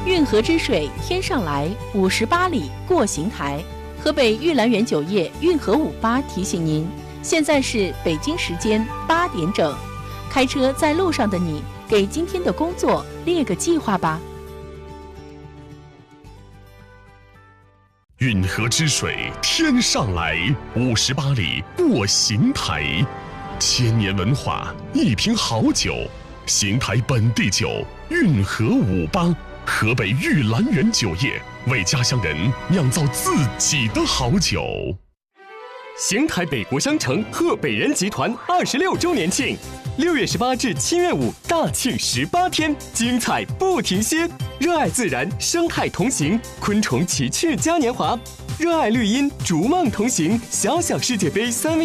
运河之水天上来，58里过邢台。河北玉兰园酒业运河58提醒您，现在是北京时间8点整。开车在路上的你，给今天的工作列个计划吧。 运河之水天上来，58里过邢台。1000年文化，一瓶好酒，邢台本地酒运河58，河北玉兰园酒业为家乡人酿造自己的好酒。 邢台北国商城贺北人集团26周年庆，6月18至7月5大庆18天，精彩不停歇。热爱自然，生态同行，昆虫奇趣嘉年华；热爱绿荫，逐梦同行。小小世界杯3V